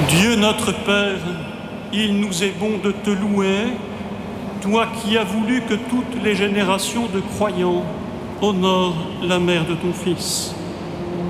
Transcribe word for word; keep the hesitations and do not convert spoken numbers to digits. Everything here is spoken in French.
Dieu notre Père, il nous est bon de te louer, toi qui as voulu que toutes les générations de croyants honorent la mère de ton Fils.